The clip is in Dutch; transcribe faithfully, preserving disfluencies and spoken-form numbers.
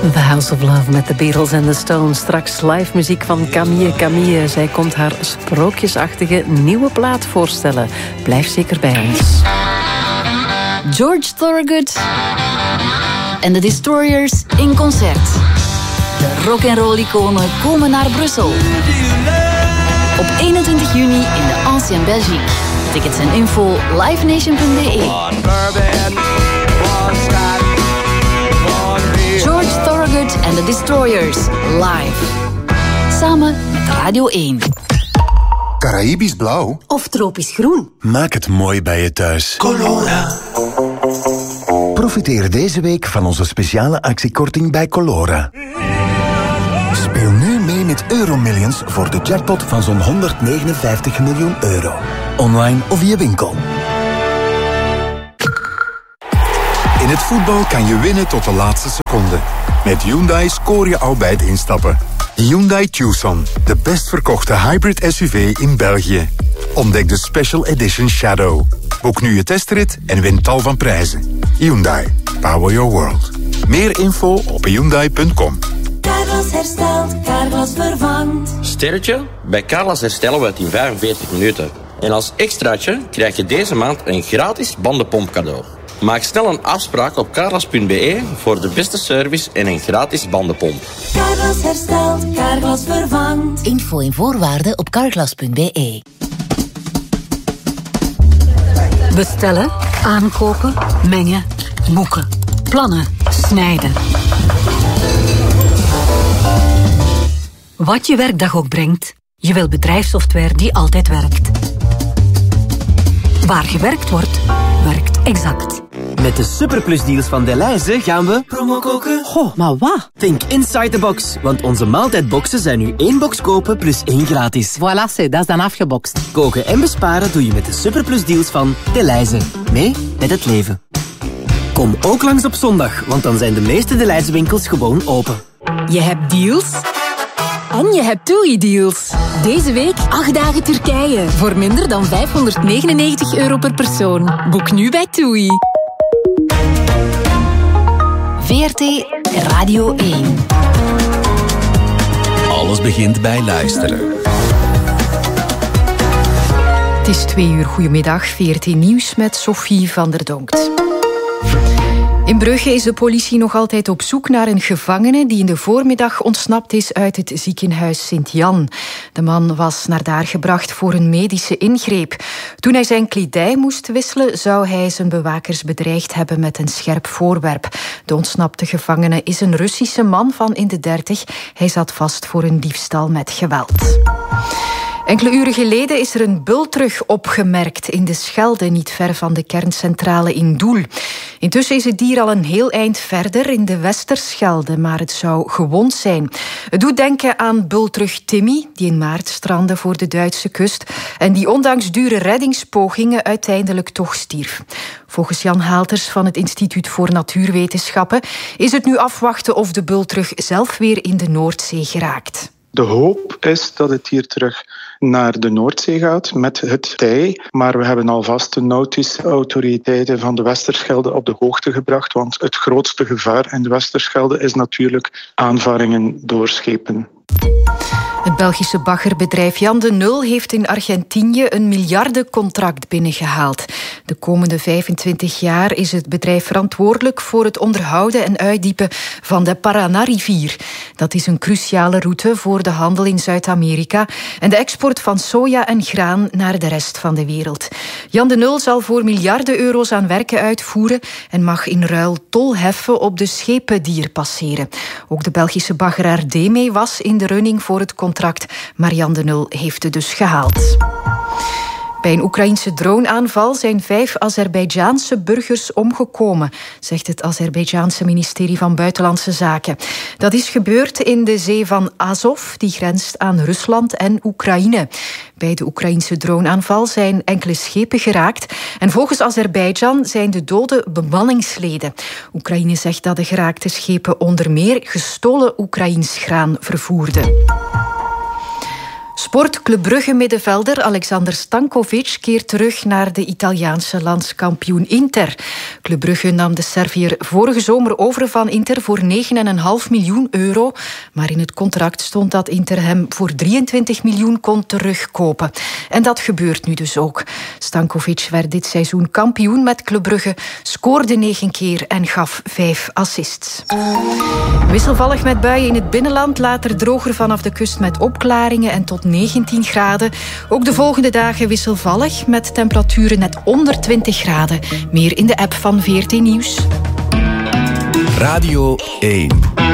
The House of Love met The Beatles and The Stones. Straks live muziek van Camille Camille. Zij komt haar sprookjesachtige nieuwe plaat voorstellen. Blijf zeker bij ons. George Thorogood en de Destroyers in concert. De rock'n'roll-iconen komen naar Brussel. Op eenentwintig juni in de Ancien Belgique. Tickets en info livenation punt b e. George Thorogood en de Destroyers live. Samen met Radio één. Caraïbisch blauw of tropisch groen. Maak het mooi bij je thuis. Colora. Profiteer deze week van onze speciale actiekorting bij Colora. Speel nu mee met Euromillions voor de jackpot van zo'n honderdnegenenvijftig miljoen euro. Online of via winkel. In het voetbal kan je winnen tot de laatste seconde. Met Hyundai scoor je al bij het instappen. Hyundai Tucson, de best verkochte hybrid S U V in België. Ontdek de Special Edition Shadow. Boek nu je testrit en win tal van prijzen. Hyundai, power your world. Meer info op hyundai punt com. Carglass herstelt, Carglass vervangt. Sterretje? Bij Carglass herstellen we het in vijfenveertig minuten. En als extraatje krijg je deze maand een gratis bandenpomp cadeau. Maak snel een afspraak op carglass punt b e voor de beste service en een gratis bandenpomp. Carglass herstelt, Carglass vervangt. Info en voorwaarden op carglass punt b e. Bestellen, aankopen, mengen, boeken, plannen, snijden. Wat je werkdag ook brengt, je wil bedrijfssoftware die altijd werkt. Waar gewerkt wordt, werkt Exact. Met de superplusdeals van Delhaize gaan we... Promo koken? Goh, maar wat? Think inside the box, want onze maaltijdboxen zijn nu één box kopen plus één gratis. Voilà, dat is dan afgeboxt. Koken en besparen doe je met de superplusdeals van Delhaize. Mee met het leven. Kom ook langs op zondag, want dan zijn de meeste Delhaize winkels gewoon open. Je hebt deals... En je hebt TUI-deals. Deze week acht dagen Turkije. Voor minder dan vijfhonderdnegenennegentig euro per persoon. Boek nu bij TUI. V R T Radio één. Alles begint bij luisteren. Het is twee uur. Goedemiddag. V R T Nieuws met Sophie van der Donkt. In Brugge is de politie nog altijd op zoek naar een gevangene die in de voormiddag ontsnapt is uit het ziekenhuis Sint-Jan. De man was naar daar gebracht voor een medische ingreep. Toen hij zijn kledij moest wisselen, zou hij zijn bewakers bedreigd hebben met een scherp voorwerp. De ontsnapte gevangene is een Russische man van in de dertig. Hij zat vast voor een diefstal met geweld. Enkele uren geleden is er een bultrug opgemerkt in de Schelde, niet ver van de kerncentrale in Doel. Intussen is het dier al een heel eind verder in de Westerschelde, maar het zou gewond zijn. Het doet denken aan bultrug Timmy, die in maart strandde voor de Duitse kust en die ondanks dure reddingspogingen uiteindelijk toch stierf. Volgens Jan Haalters van het Instituut voor Natuurwetenschappen is het nu afwachten of de bultrug zelf weer in de Noordzee geraakt. De hoop is dat het hier terug naar de Noordzee gaat met het tij. Maar we hebben alvast de nautische autoriteiten van de Westerschelde op de hoogte gebracht. Want het grootste gevaar in de Westerschelde is natuurlijk aanvaringen door schepen. Het Belgische baggerbedrijf Jan de Nul heeft in Argentinië een miljardencontract binnengehaald. De komende vijfentwintig jaar is het bedrijf verantwoordelijk voor het onderhouden en uitdiepen van de Paraná-rivier. Dat is een cruciale route voor de handel in Zuid-Amerika en de export van soja en graan naar de rest van de wereld. Jan de Nul zal voor miljarden euro's aan werken uitvoeren en mag in ruil tol heffen op de schepen die er passeren. Ook de Belgische baggeraar Demee was in de running voor het contract, maar Jan de Nul heeft het dus gehaald. Bij een Oekraïense droneaanval zijn vijf Azerbeidzjaanse burgers omgekomen, zegt het Azerbeidzjaanse ministerie van Buitenlandse Zaken. Dat is gebeurd in de zee van Azov, die grenst aan Rusland en Oekraïne. Bij de Oekraïense droneaanval zijn enkele schepen geraakt en volgens Azerbeidzjan zijn de doden bemanningsleden. Oekraïne zegt dat de geraakte schepen onder meer gestolen Oekraïens graan vervoerden. Sport Club Brugge-middenvelder Alexander Stankovic keert terug naar de Italiaanse landskampioen Inter. Club Brugge nam de Serviër vorige zomer over van Inter voor negen komma vijf miljoen euro. Maar in het contract stond dat Inter hem voor drieëntwintig miljoen kon terugkopen. En dat gebeurt nu dus ook. Stankovic werd dit seizoen kampioen met Club Brugge, scoorde negen keer en gaf vijf assists. Wisselvallig met buien in het binnenland, later droger vanaf de kust met opklaringen en tot negentien graden. Ook de volgende dagen wisselvallig met temperaturen net onder twintig graden. Meer in de app van V R T Nieuws. Radio één.